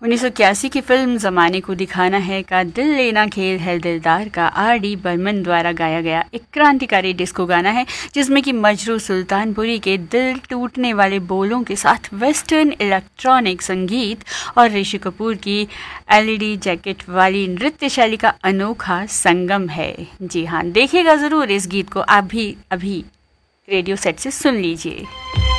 1981 की फिल्म ज़माने को दिखाना है का दिल लेना खेल है दिलदार का R.D. बर्मन द्वारा गाया गया एक क्रांतिकारी डिस्को गाना है, जिसमें कि मजरू सुल्तानपुरी के दिल टूटने वाले बोलों के साथ वेस्टर्न इलेक्ट्रॉनिक संगीत और ऋषि कपूर की LED जैकेट वाली नृत्य शैली का अनोखा संगम है। जी हाँ, देखिएगा ज़रूर इस गीत को, आप भी अभी रेडियो सेट से सुन लीजिए।